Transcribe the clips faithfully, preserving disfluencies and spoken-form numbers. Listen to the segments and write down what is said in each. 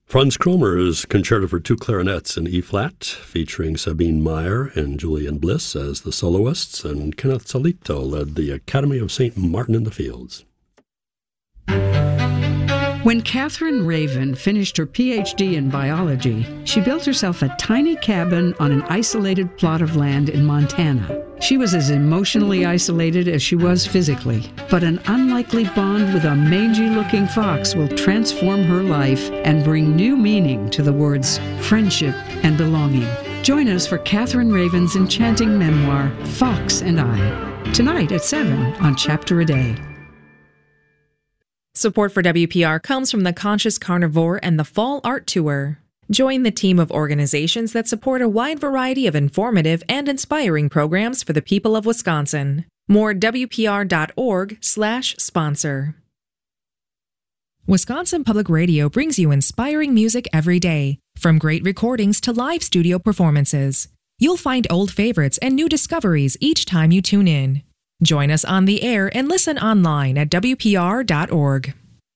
Franz Kromer's Concerto for Two Clarinets in E-flat, featuring Sabine Meyer and Julian Bliss as the soloists, and Kenneth Salito led the Academy of Saint Martin in the Fields. When Catherine Raven finished her P H D in biology, she built herself a tiny cabin on an isolated plot of land in Montana. She was as emotionally isolated as she was physically, but an unlikely bond with a mangy-looking fox will transform her life and bring new meaning to the words friendship and belonging. Join us for Catherine Raven's enchanting memoir, Fox and I, tonight at seven on Chapter a Day. Support for W P R comes from the Conscious Carnivore and the Fall Art Tour. Join the team of organizations that support a wide variety of informative and inspiring programs for the people of Wisconsin. More at W P R dot org slash sponsor. Wisconsin Public Radio brings you inspiring music every day, from great recordings to live studio performances. You'll find old favorites and new discoveries each time you tune in. Join us on the air and listen online at W P R dot org.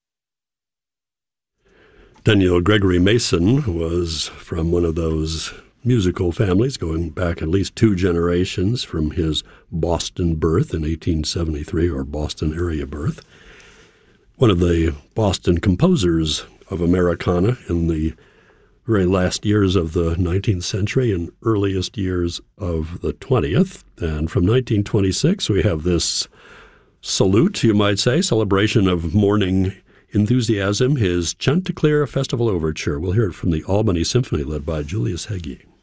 Daniel Gregory Mason was from one of those musical families going back at least two generations from his Boston birth in eighteen seventy-three, or Boston area birth. One of the Boston composers of Americana in the very last years of the nineteenth century and earliest years of the twentieth. And from nineteen twenty-six, we have this salute, you might say, celebration of morning enthusiasm, his Chanticleer Festival Overture. We'll hear it from the Albany Symphony, led by Julius Hegyi.